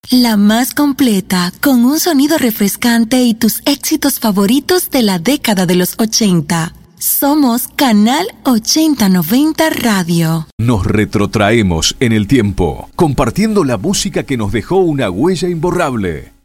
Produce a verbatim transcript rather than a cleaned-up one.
La más completa, con un sonido refrescante y tus éxitos favoritos de la década de los ochenta. Somos Canal ochenta noventa Radio. Nos retrotraemos en el tiempo, compartiendo la música que nos dejó una huella imborrable.